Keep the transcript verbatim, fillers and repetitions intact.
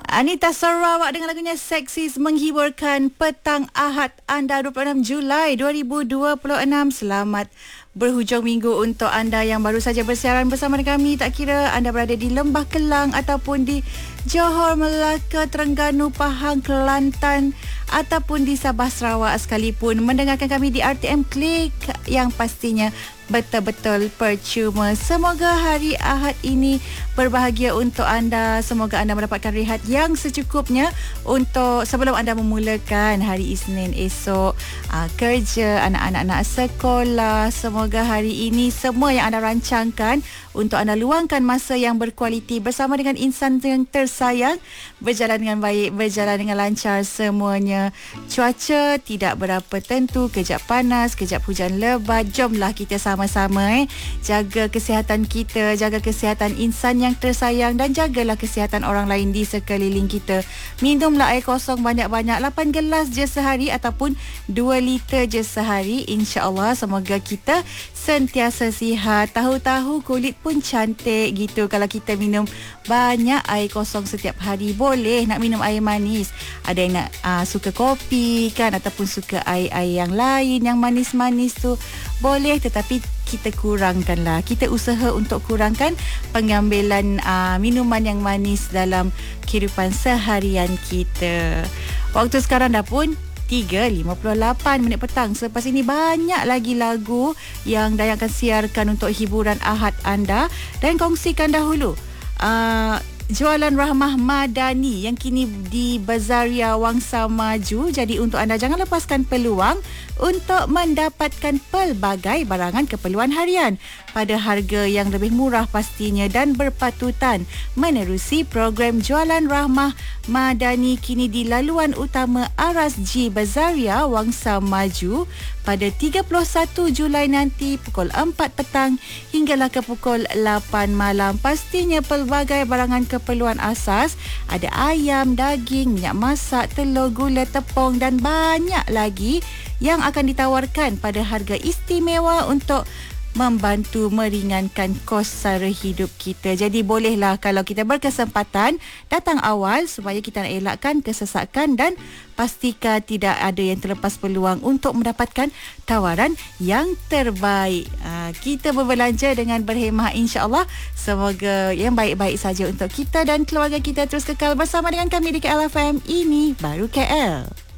Anita Sarawak dengan lagunya Seksis menghiburkan petang Ahad anda dua puluh enam Julai dua ribu dua puluh enam. Selamat berhujung minggu untuk anda yang baru saja bersiaran bersama dengan kami. Tak kira anda berada di Lembah Kelang ataupun di Johor, Melaka, Terengganu, Pahang, Kelantan ataupun di Sabah, Sarawak sekalipun, mendengarkan kami di R T M Klik yang pastinya betul-betul percuma. Semoga hari Ahad ini berbahagia untuk anda. Semoga anda mendapatkan rehat yang secukupnya untuk sebelum anda memulakan hari Isnin esok, aa, kerja, anak-anak sekolah. Semoga hari ini semua yang anda rancangkan untuk anda luangkan masa yang berkualiti bersama dengan insan yang tersayang berjalan dengan baik, berjalan dengan lancar semuanya. Cuaca tidak berapa tentu, kejap panas, kejap hujan lebat. Jomlah kita sama-sama eh jaga kesihatan kita, jaga kesihatan insan yang tersayang dan jagalah kesihatan orang lain di sekeliling kita. Minumlah air kosong banyak-banyak, lapan gelas je sehari ataupun dua liter je sehari. InsyaAllah semoga kita sentiasa sihat. Tahu-tahu kulit pun cantik gitu kalau kita minum banyak air kosong setiap hari. Boleh nak minum air manis, ada yang nak uh, suka kopi kan, ataupun suka air-air yang lain yang manis-manis tu boleh, tetapi kita kurangkanlah. Kita usaha untuk kurangkan pengambilan uh, minuman yang manis dalam kehidupan seharian kita. Waktu sekarang dah pun tiga lima puluh lapan minit petang. Selepas ini banyak lagi lagu yang Dayang akan siarkan untuk hiburan Ahad anda. Dan kongsikan dahulu uh, Jualan Rahmah Madani yang kini di Bazaria Wangsa Maju. Jadi untuk anda jangan lepaskan peluang untuk mendapatkan pelbagai barangan keperluan harian pada harga yang lebih murah pastinya dan berpatutan menerusi program Jualan Rahmah Madani kini di laluan utama Aras G Bazaria Wangsa Maju pada tiga puluh satu Julai nanti pukul empat petang hinggalah ke pukul lapan malam. Pastinya pelbagai barangan keperluan asas, ada ayam, daging, minyak masak, telur, gula, tepung dan banyak lagi yang akan ditawarkan pada harga istimewa untuk membantu meringankan kos sara hidup kita. Jadi bolehlah kalau kita berkesempatan datang awal supaya kita nak elakkan kesesakan dan pastikan tidak ada yang terlepas peluang untuk mendapatkan tawaran yang terbaik. Aa, kita berbelanja dengan berhemah, insya-Allah. Semoga yang baik-baik saja untuk kita dan keluarga kita. Terus kekal bersama dengan kami di K L F M. Ini baru K L.